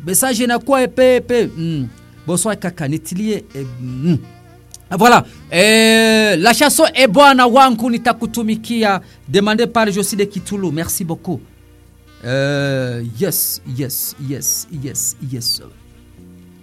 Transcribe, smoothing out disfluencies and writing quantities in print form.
message inakuwa epe. Bonsoir kaka nitilie voilà. La chanson est bwana wangu nitakutumikia, demandé par Josie de Kitulu. Merci beaucoup. Yes.